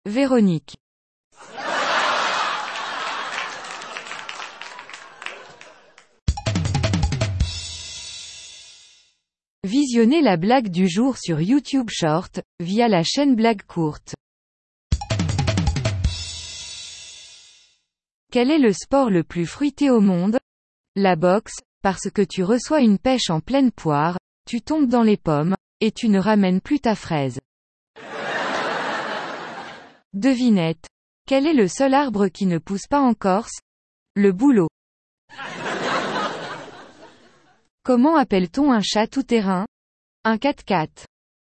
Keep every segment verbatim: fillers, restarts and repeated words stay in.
Véronique. Visionnez la blague du jour sur YouTube Short, via la chaîne Blague Courte. Quel est le sport le plus fruité au monde? La boxe, parce que tu reçois une pêche en pleine poire, tu tombes dans les pommes, et tu ne ramènes plus ta fraise. Devinette. Quel est le seul arbre qui ne pousse pas en Corse? Le bouleau. Comment appelle-t-on un chat tout-terrain? Un quatre-quatre.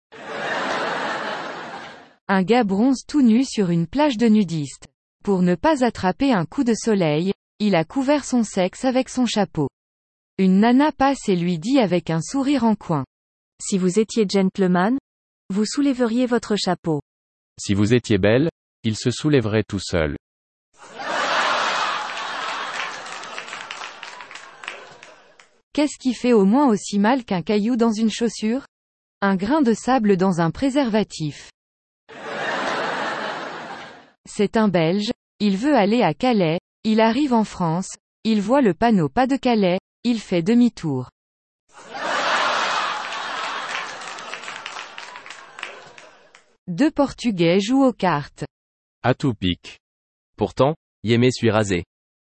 Un gars bronze tout nu sur une plage de nudistes. Pour ne pas attraper un coup de soleil, il a couvert son sexe avec son chapeau. Une nana passe et lui dit avec un sourire en coin. Si vous étiez gentleman, vous soulèveriez votre chapeau. Si vous étiez belle, il se soulèverait tout seul. Qu'est-ce qui fait au moins aussi mal qu'un caillou dans une chaussure? Un grain de sable dans un préservatif. C'est un Belge, il veut aller à Calais, il arrive en France, il voit le panneau pas de Calais, il fait demi-tour. Deux Portugais jouent aux cartes. À tout pique. Pourtant, Yémé suis rasé.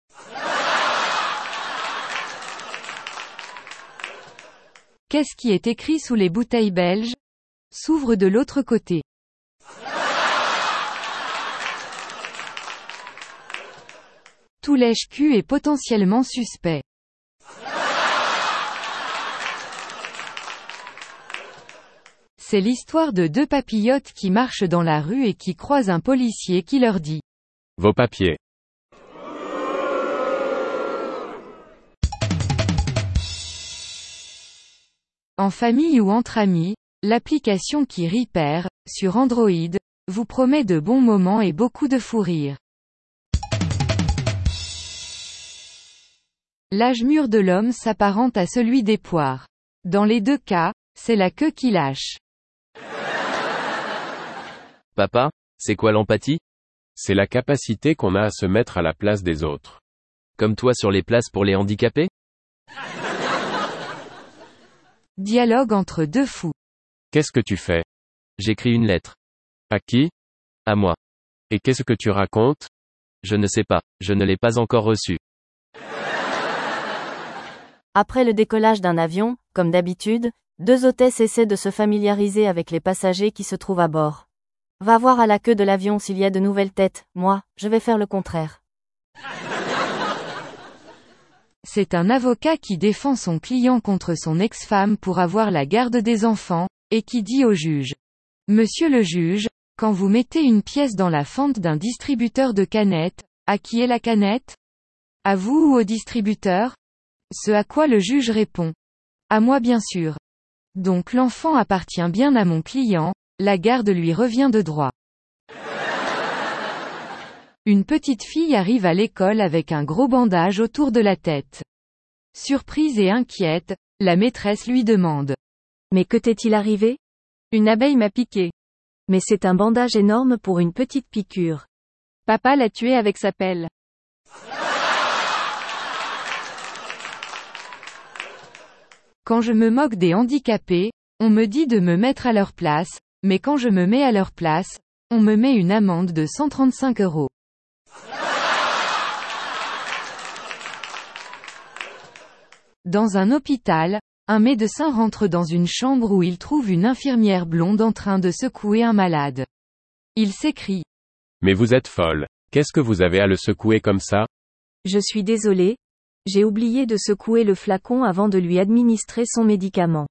Qu'est-ce qui est écrit sous les bouteilles belges? S'ouvre de l'autre côté. Tout lèche-cul est potentiellement suspect. C'est l'histoire de deux papillotes qui marchent dans la rue et qui croisent un policier qui leur dit « Vos papiers ». En famille ou entre amis, l'application qui Repair, sur Android, vous promet de bons moments et beaucoup de fou rire. L'âge mûr de l'homme s'apparente à celui des poires. Dans les deux cas, c'est la queue qui lâche. Papa, c'est quoi l'empathie? C'est la capacité qu'on a à se mettre à la place des autres. Comme toi sur les places pour les handicapés? Dialogue entre deux fous. Qu'est-ce que tu fais? J'écris une lettre. À qui? À moi. Et qu'est-ce que tu racontes? Je ne sais pas, je ne l'ai pas encore reçue. Après le décollage d'un avion, comme d'habitude, deux hôtesses essaient de se familiariser avec les passagers qui se trouvent à bord. Va voir à la queue de l'avion s'il y a de nouvelles têtes, moi, je vais faire le contraire. C'est un avocat qui défend son client contre son ex-femme pour avoir la garde des enfants, et qui dit au juge. Monsieur le juge, quand vous mettez une pièce dans la fente d'un distributeur de canettes, à qui est la canette? À vous ou au distributeur? Ce à quoi le juge répond. À moi bien sûr. Donc l'enfant appartient bien à mon client, la garde lui revient de droit. Une petite fille arrive à l'école avec un gros bandage autour de la tête. Surprise et inquiète, la maîtresse lui demande. Mais que t'est-il arrivé? Une abeille m'a piqué. Mais c'est un bandage énorme pour une petite piqûre. Papa l'a tué avec sa pelle. Quand je me moque des handicapés, on me dit de me mettre à leur place, mais quand je me mets à leur place, on me met une amende de cent trente-cinq euros. Dans un hôpital, un médecin rentre dans une chambre où il trouve une infirmière blonde en train de secouer un malade. Il s'écrie. Mais vous êtes folle. Qu'est-ce que vous avez à le secouer comme ça? Je suis désolé. J'ai oublié de secouer le flacon avant de lui administrer son médicament.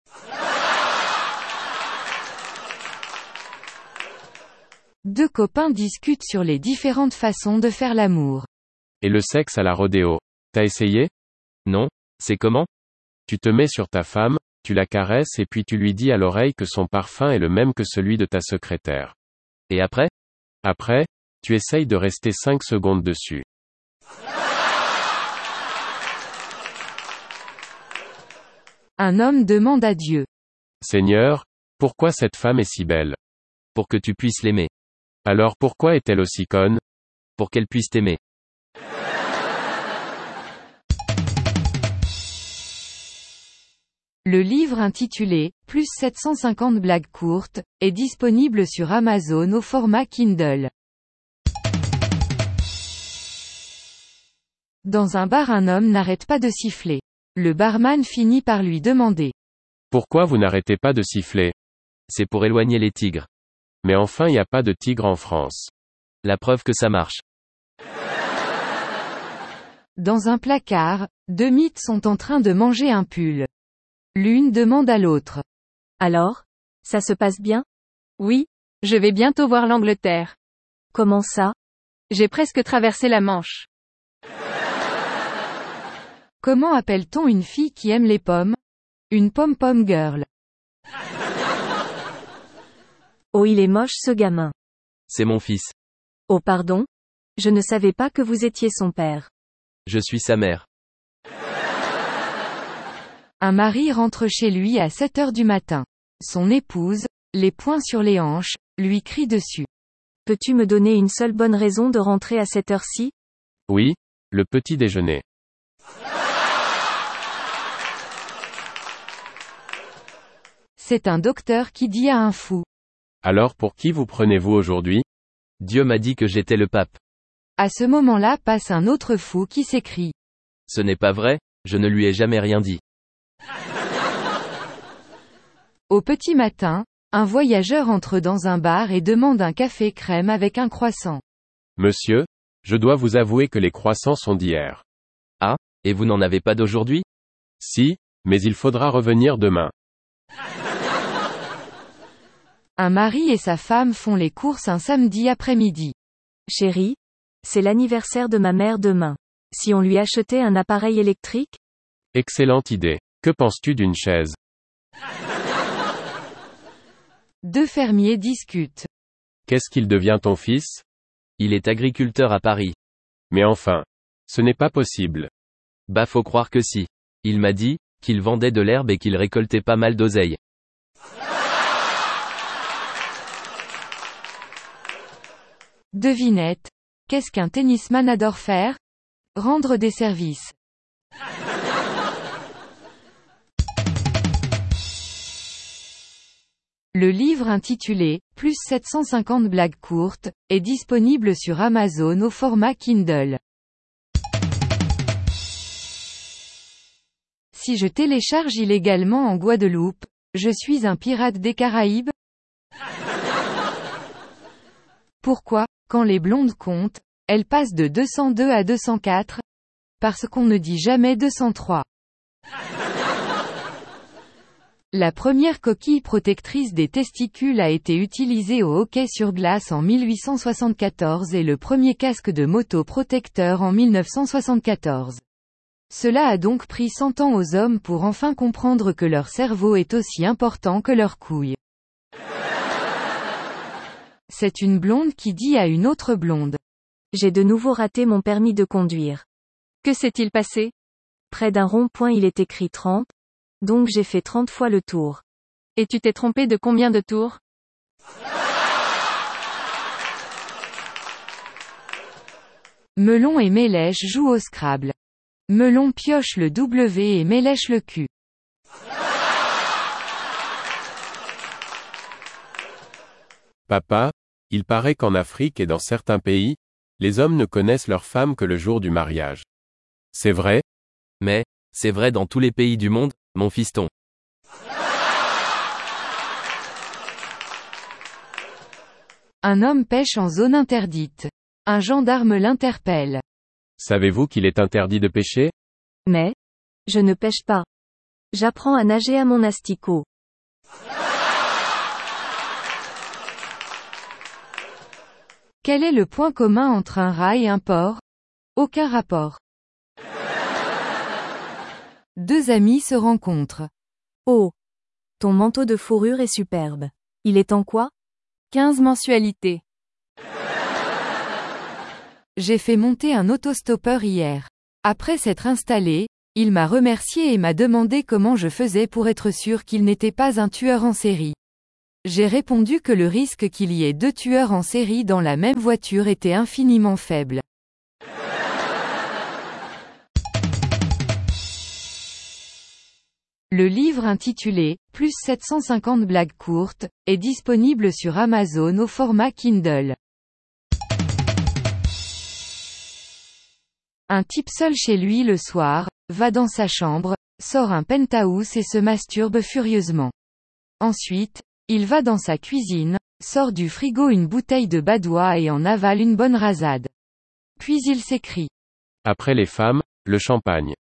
Deux copains discutent sur les différentes façons de faire l'amour. Et le sexe à la rodéo? T'as essayé? Non? C'est comment? Tu te mets sur ta femme, tu la caresses et puis tu lui dis à l'oreille que son parfum est le même que celui de ta secrétaire. Et après? Après, tu essayes de rester cinq secondes dessus. Un homme demande à Dieu. « Seigneur, pourquoi cette femme est si belle? Pour que tu puisses l'aimer. » Pour que tu puisses l'aimer. Alors pourquoi est-elle aussi conne? Pour qu'elle puisse t'aimer. Le livre intitulé « Plus sept cent cinquante blagues courtes » est disponible sur Amazon au format Kindle. Dans un bar, un homme n'arrête pas de siffler. Le barman finit par lui demander. Pourquoi vous n'arrêtez pas de siffler? C'est pour éloigner les tigres. Mais enfin y a pas de tigre en France. La preuve que ça marche. Dans un placard, deux mythes sont en train de manger un pull. L'une demande à l'autre. Alors? Ça se passe bien? Oui, je vais bientôt voir l'Angleterre. Comment ça? J'ai presque traversé la Manche. Comment appelle-t-on une fille qui aime les pommes? Une pom-pom girl. Oh, il est moche ce gamin. C'est mon fils. Oh pardon? Je ne savais pas que vous étiez son père. Je suis sa mère. Un mari rentre chez lui à sept heures du matin. Son épouse, les poings sur les hanches, lui crie dessus. Peux-tu me donner une seule bonne raison de rentrer à cette heure-ci? Oui, le petit déjeuner. C'est un docteur qui dit à un fou. Alors pour qui vous prenez-vous aujourd'hui? Dieu m'a dit que j'étais le pape. À ce moment-là passe un autre fou qui s'écrie. Ce n'est pas vrai, je ne lui ai jamais rien dit. Au petit matin, un voyageur entre dans un bar et demande un café crème avec un croissant. Monsieur, je dois vous avouer que les croissants sont d'hier. Ah, et vous n'en avez pas d'aujourd'hui? Si, mais il faudra revenir demain. Un mari et sa femme font les courses un samedi après-midi. Chérie, c'est l'anniversaire de ma mère demain. Si on lui achetait un appareil électrique? Excellente idée. Que penses-tu d'une chaise? Deux fermiers discutent. Qu'est-ce qu'il devient ton fils? Il est agriculteur à Paris. Mais enfin. Ce n'est pas possible. Bah faut croire que si. Il m'a dit, qu'il vendait de l'herbe et qu'il récoltait pas mal d'oseille. Devinette. Qu'est-ce qu'un tennisman adore faire? Rendre des services. Le livre intitulé « Plus sept cent cinquante blagues courtes » est disponible sur Amazon au format Kindle. Si je télécharge illégalement en Guadeloupe, je suis un pirate des Caraïbes? Pourquoi, quand les blondes comptent, elles passent de deux cent deux à deux cent quatre? Parce qu'on ne dit jamais deux cent trois. La première coquille protectrice des testicules a été utilisée au hockey sur glace en mille huit cent soixante-quatorze et le premier casque de moto protecteur en mille neuf cent soixante-quatorze. Cela a donc pris cent ans aux hommes pour enfin comprendre que leur cerveau est aussi important que leurs couilles. C'est une blonde qui dit à une autre blonde. J'ai de nouveau raté mon permis de conduire. Que s'est-il passé? Près d'un rond-point il est écrit trente. Donc j'ai fait trente fois le tour. Et tu t'es trompé de combien de tours? Melon et Mélèche jouent au Scrabble. Melon pioche le W et Mélèche le Q. Papa, il paraît qu'en Afrique et dans certains pays, les hommes ne connaissent leurs femmes que le jour du mariage. C'est vrai? Mais, c'est vrai dans tous les pays du monde, mon fiston. Un homme pêche en zone interdite. Un gendarme l'interpelle. Savez-vous qu'il est interdit de pêcher? Mais, je ne pêche pas. J'apprends à nager à mon asticot. Quel est le point commun entre un rat et un porc? Aucun rapport. Deux amis se rencontrent. Oh! Ton manteau de fourrure est superbe. Il est en quoi? quinze mensualités. J'ai fait monter un autostoppeur hier. Après s'être installé, il m'a remercié et m'a demandé comment je faisais pour être sûr qu'il n'était pas un tueur en série. J'ai répondu que le risque qu'il y ait deux tueurs en série dans la même voiture était infiniment faible. Le livre intitulé « Plus sept cent cinquante blagues courtes » est disponible sur Amazon au format Kindle. Un type seul chez lui le soir, va dans sa chambre, sort un penthouse et se masturbe furieusement. Ensuite, il va dans sa cuisine, sort du frigo une bouteille de badois et en avale une bonne rasade. Puis il s'écrie. Après les femmes, le champagne.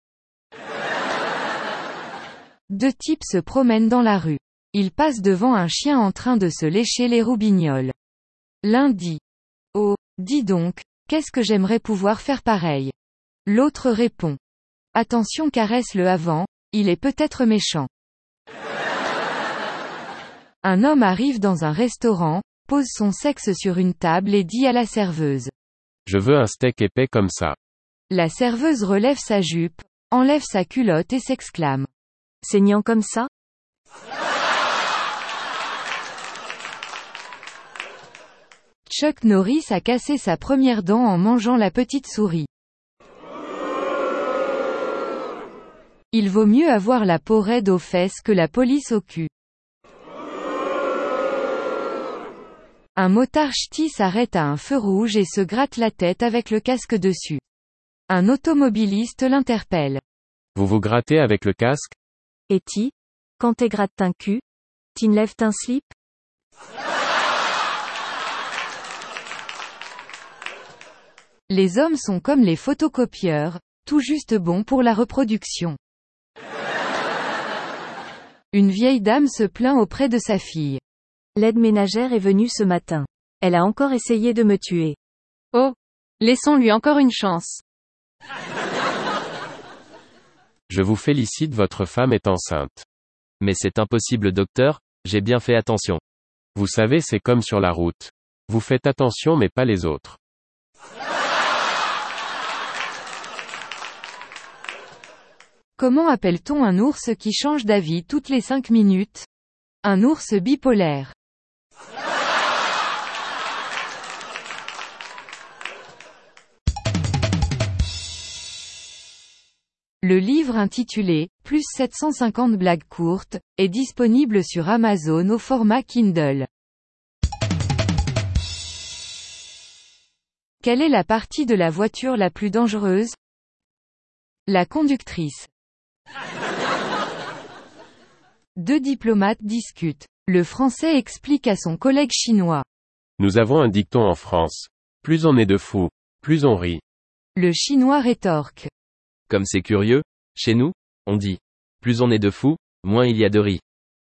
Deux types se promènent dans la rue. Ils passent devant un chien en train de se lécher les roubignoles. L'un dit. Oh, dis donc, qu'est-ce que j'aimerais pouvoir faire pareil. L'autre répond. Attention, caresse-le avant, il est peut-être méchant. Un homme arrive dans un restaurant, pose son sexe sur une table et dit à la serveuse. Je veux un steak épais comme ça. La serveuse relève sa jupe, enlève sa culotte et s'exclame. Saignant comme ça? Chuck Norris a cassé sa première dent en mangeant la petite souris. Il vaut mieux avoir la peau raide aux fesses que la police au cul. Un motard ch'ti s'arrête à un feu rouge et se gratte la tête avec le casque dessus. Un automobiliste l'interpelle. Vous vous grattez avec le casque? Et ti, quand t'es gratte un cul, t'enlèves un slip? Les hommes sont comme les photocopieurs, tout juste bons pour la reproduction. Une vieille dame se plaint auprès de sa fille. L'aide ménagère est venue ce matin. Elle a encore essayé de me tuer. Oh, laissons-lui encore une chance. Je vous félicite, votre femme est enceinte. Mais c'est impossible, docteur, j'ai bien fait attention. Vous savez, c'est comme sur la route. Vous faites attention mais pas les autres. Comment appelle-t-on un ours qui change d'avis toutes les cinq minutes? Un ours bipolaire. Le livre intitulé « Plus sept cent cinquante blagues courtes » est disponible sur Amazon au format Kindle. Quelle est la partie de la voiture la plus dangereuse? La conductrice. Deux diplomates discutent. Le Français explique à son collègue chinois. Nous avons un dicton en France. Plus on est de fous, plus on rit. Le Chinois rétorque. Comme c'est curieux, chez nous, on dit. Plus on est de fous, moins il y a de riz.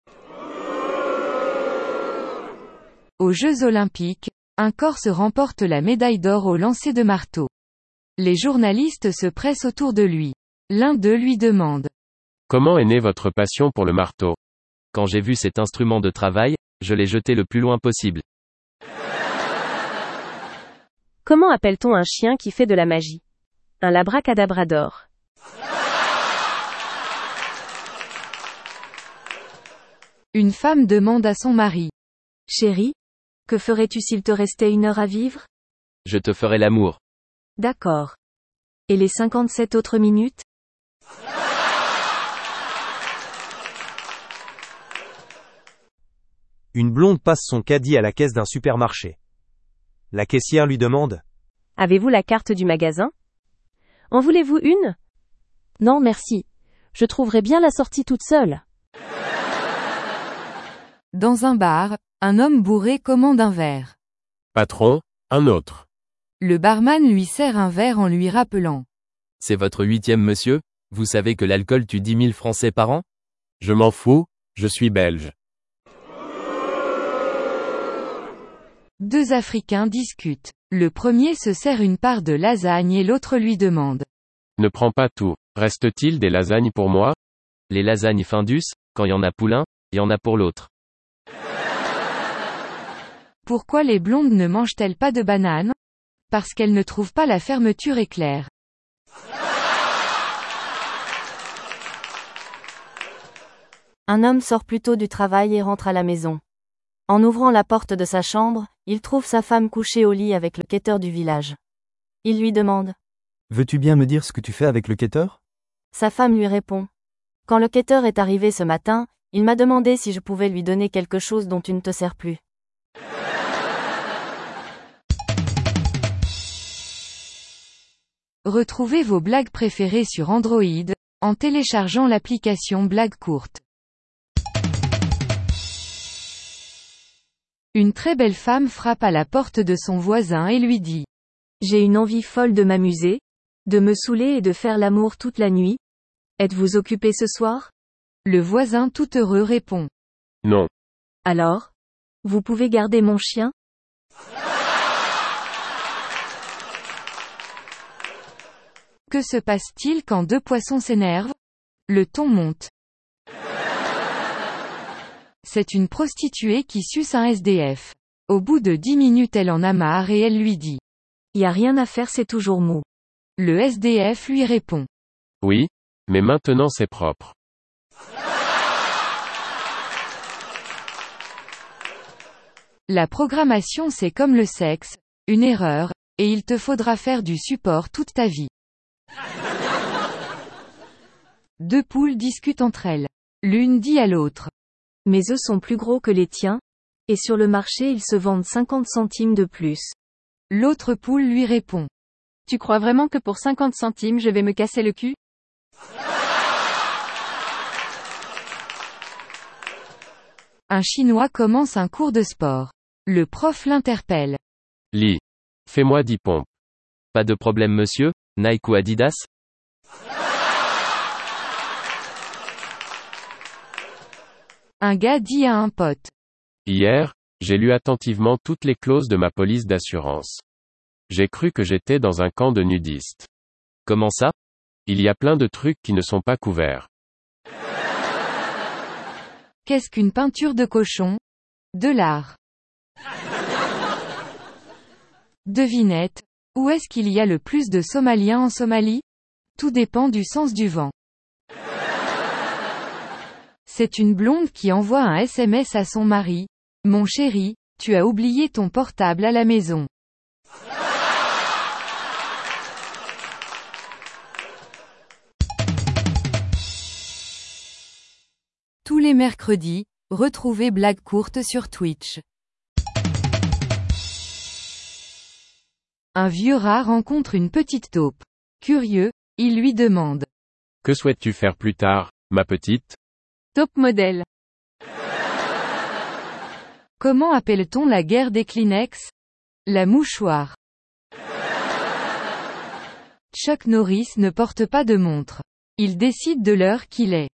Aux Jeux Olympiques, un Corse remporte la médaille d'or au lancer de marteau. Les journalistes se pressent autour de lui. L'un d'eux lui demande. Comment est née votre passion pour le marteau? Quand j'ai vu cet instrument de travail, je l'ai jeté le plus loin possible. Comment appelle-t-on un chien qui fait de la magie? Un labracadabrador. Une femme demande à son mari. Chérie, que ferais-tu s'il te restait une heure à vivre? Je te ferai l'amour. D'accord. Et les cinquante-sept autres minutes? Une blonde passe son caddie à la caisse d'un supermarché. La caissière lui demande. Avez-vous la carte du magasin? En voulez-vous une? Non merci. Je trouverai bien la sortie toute seule. Dans un bar, un homme bourré commande un verre. Patron, un autre. Le barman lui sert un verre en lui rappelant. C'est votre huitième monsieur? Vous savez que l'alcool tue dix mille Français par an? Je m'en fous, je suis belge. Deux Africains discutent. Le premier se sert une part de lasagne et l'autre lui demande. Ne prends pas tout. Reste-t-il des lasagnes pour moi? Les lasagnes Findus, quand y en a pour l'un, y en a pour l'autre. Pourquoi les blondes ne mangent-elles pas de bananes? Parce qu'elles ne trouvent pas la fermeture éclair. Un homme sort plus tôt du travail et rentre à la maison. En ouvrant la porte de sa chambre, il trouve sa femme couchée au lit avec le quêteur du village. Il lui demande. Veux-tu bien me dire ce que tu fais avec le quêteur ? Sa femme lui répond. Quand le quêteur est arrivé ce matin, il m'a demandé si je pouvais lui donner quelque chose dont tu ne te sers plus. Retrouvez vos blagues préférées sur Android, en téléchargeant l'application Blagues courtes. Une très belle femme frappe à la porte de son voisin et lui dit. J'ai une envie folle de m'amuser, de me saouler et de faire l'amour toute la nuit. Êtes-vous occupé ce soir ? Le voisin tout heureux répond. Non. Alors ? Vous pouvez garder mon chien ? Que se passe-t-il quand deux poissons s'énervent ? Le ton monte. C'est une prostituée qui suce un S D F. Au bout de dix minutes elle en a marre et elle lui dit. Y a rien à faire, c'est toujours mou. Le S D F lui répond. Oui, mais maintenant c'est propre. La programmation c'est comme le sexe, une erreur, et il te faudra faire du support toute ta vie. Deux poules discutent entre elles. L'une dit à l'autre. Mes œufs sont plus gros que les tiens, et sur le marché ils se vendent cinquante centimes de plus. L'autre poule lui répond. Tu crois vraiment que pour cinquante centimes je vais me casser le cul ? Un Chinois commence un cours de sport. Le prof l'interpelle. Li. Fais-moi dix pompes. Pas de problème monsieur, Nike ou Adidas ? Un gars dit à un pote. Hier, j'ai lu attentivement toutes les clauses de ma police d'assurance. J'ai cru que j'étais dans un camp de nudistes. Comment ça ? Il y a plein de trucs qui ne sont pas couverts. Qu'est-ce qu'une peinture de cochon ? De l'art. Devinette. Où est-ce qu'il y a le plus de Somaliens en Somalie ? Tout dépend du sens du vent. C'est une blonde qui envoie un S M S à son mari. Mon chéri, tu as oublié ton portable à la maison. Tous les mercredis, retrouvez Blagues courtes sur Twitch. Un vieux rat rencontre une petite taupe. Curieux, il lui demande. Que souhaites-tu faire plus tard, ma petite ? Top modèle. Comment appelle-t-on la guerre des Kleenex ? La mouchoir. Chuck Norris ne porte pas de montre. Il décide de l'heure qu'il est.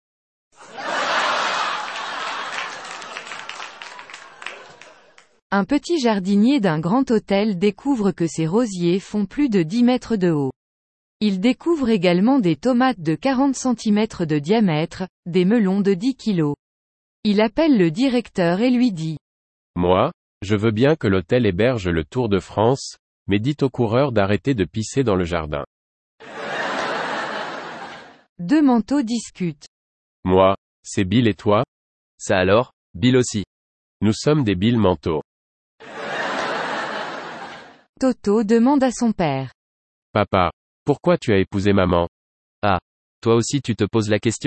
Un petit jardinier d'un grand hôtel découvre que ses rosiers font plus de dix mètres de haut. Il découvre également des tomates de quarante centimètres de diamètre, des melons de dix kilos. Il appelle le directeur et lui dit. Moi, je veux bien que l'hôtel héberge le Tour de France, mais dites aux coureurs d'arrêter de pisser dans le jardin. Deux manteaux discutent. Moi, c'est Bill et toi ? Ça alors, Bill aussi. Nous sommes des Bill manteaux. Toto demande à son père. Papa, pourquoi tu as épousé maman ? Ah, toi aussi tu te poses la question ?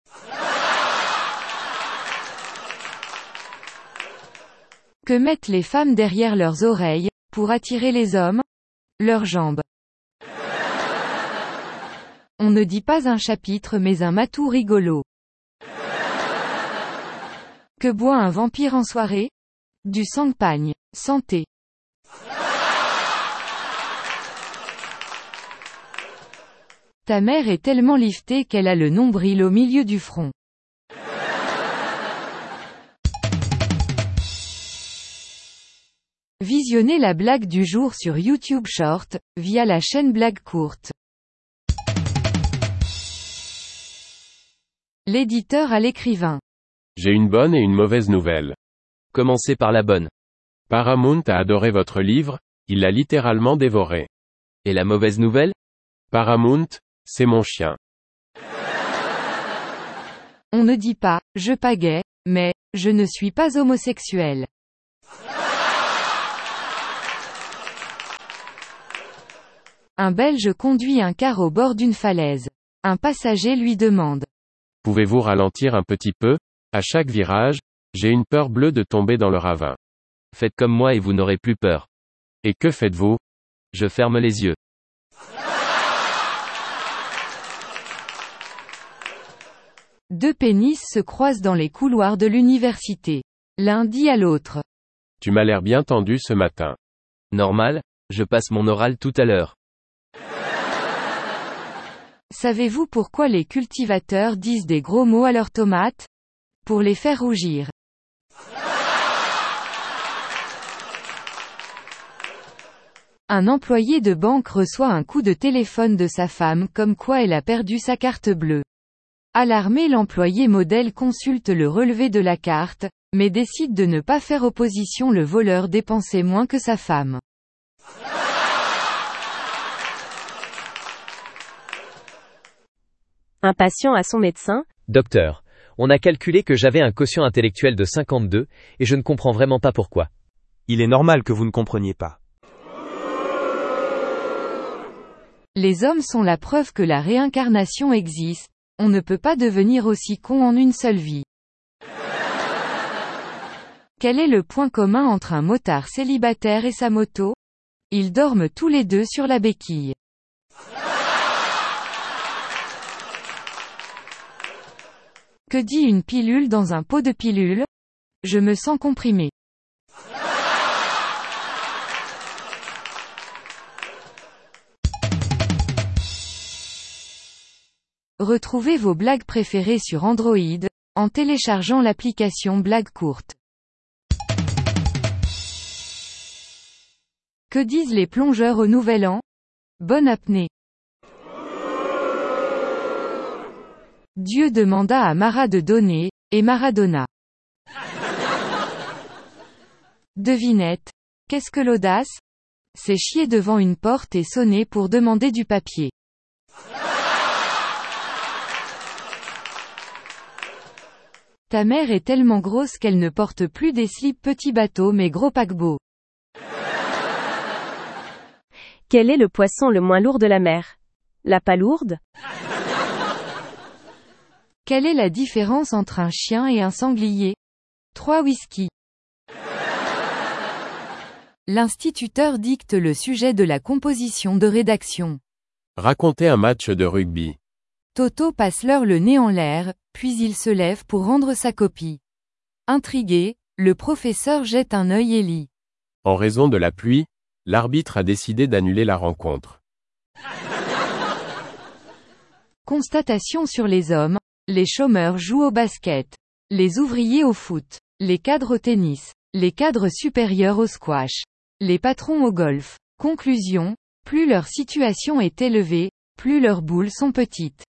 Que mettent les femmes derrière leurs oreilles, pour attirer les hommes ? Leurs jambes. On ne dit pas un chapitre mais un matou rigolo. Que boit un vampire en soirée ? Du champagne. Santé. Ta mère est tellement liftée qu'elle a le nombril au milieu du front. Visionnez la blague du jour sur YouTube Short, via la chaîne Blagues courtes. L'éditeur à l'écrivain. J'ai une bonne et une mauvaise nouvelle. Commencez par la bonne. Paramount a adoré votre livre, il l'a littéralement dévoré. Et la mauvaise nouvelle ? Paramount, c'est mon chien. On ne dit pas, je pagaie, mais, je ne suis pas homosexuel. Un Belge conduit un car au bord d'une falaise. Un passager lui demande. Pouvez-vous ralentir un petit peu? À chaque virage, j'ai une peur bleue de tomber dans le ravin. Faites comme moi et vous n'aurez plus peur. Et que faites-vous? Je ferme les yeux. Deux pénis se croisent dans les couloirs de l'université. L'un dit à l'autre. Tu m'as l'air bien tendu ce matin. Normal, je passe mon oral tout à l'heure. Savez-vous pourquoi les cultivateurs disent des gros mots à leurs tomates? Pour les faire rougir. Un employé de banque reçoit un coup de téléphone de sa femme comme quoi elle a perdu sa carte bleue. Alarmé, l'employé modèle consulte le relevé de la carte, mais décide de ne pas faire opposition. Le voleur dépensait moins que sa femme. Un patient à son médecin. Docteur, on a calculé que j'avais un quotient intellectuel de cinquante-deux, et je ne comprends vraiment pas pourquoi. Il est normal que vous ne compreniez pas. Les hommes sont la preuve que la réincarnation existe, on ne peut pas devenir aussi con en une seule vie. Quel est le point commun entre un motard célibataire et sa moto? Ils dorment tous les deux sur la béquille. Que dit une pilule dans un pot de pilule? Je me sens comprimé. Retrouvez vos blagues préférées sur Android, en téléchargeant l'application Blagues courtes. Que disent les plongeurs au Nouvel An? Bonne apnée. Dieu demanda à Mara de donner, et Mara donna. Devinette. Qu'est-ce que l'audace? C'est chier devant une porte et sonner pour demander du papier. Ta mère est tellement grosse qu'elle ne porte plus des slips petit bateau mais gros paquebot. Quel est le poisson le moins lourd de la mer? La palourde? Quelle est la différence entre un chien et un sanglier? Trois whisky. L'instituteur dicte le sujet de la composition de rédaction. Racontez un match de rugby. Toto passe l'heure le nez en l'air, puis il se lève pour rendre sa copie. Intrigué, le professeur jette un œil et lit. En raison de la pluie, l'arbitre a décidé d'annuler la rencontre. Constatation sur les hommes. Les chômeurs jouent au basket. Les ouvriers au foot. Les cadres au tennis. Les cadres supérieurs au squash. Les patrons au golf. Conclusion. Plus leur situation est élevée, plus leurs boules sont petites.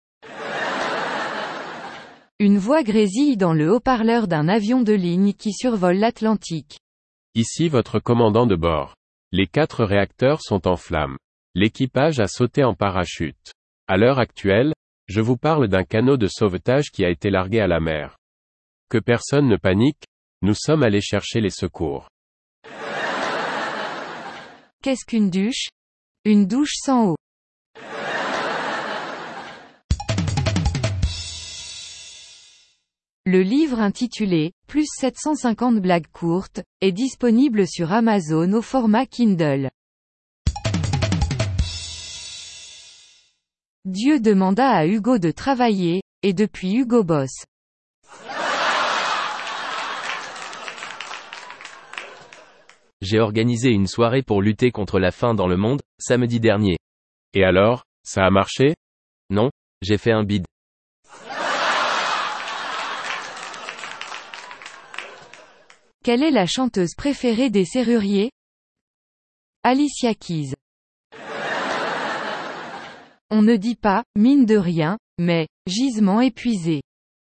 Une voix grésille dans le haut-parleur d'un avion de ligne qui survole l'Atlantique. Ici votre commandant de bord. Les quatre réacteurs sont en flammes. L'équipage a sauté en parachute. À l'heure actuelle, je vous parle d'un canot de sauvetage qui a été largué à la mer. Que personne ne panique, nous sommes allés chercher les secours. Qu'est-ce qu'une douche? Une douche sans eau. Le livre intitulé « Plus sept cent cinquante blagues courtes » est disponible sur Amazon au format Kindle. Dieu demanda à Hugo de travailler, et depuis Hugo bosse. J'ai organisé une soirée pour lutter contre la faim dans le monde, samedi dernier. Et alors, ça a marché? Non, j'ai fait un bide. Quelle est la chanteuse préférée des serruriers? Alicia Keys. On ne dit pas « mine de rien », mais « gisement épuisé ».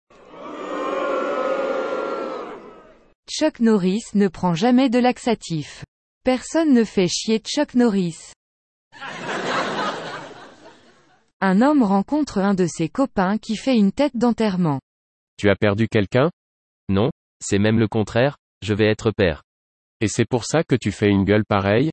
Chuck Norris ne prend jamais de laxatif. Personne ne fait chier Chuck Norris. Un homme rencontre un de ses copains qui fait une tête d'enterrement. Tu as perdu quelqu'un? Non, c'est même le contraire, je vais être père. Et c'est pour ça que tu fais une gueule pareille?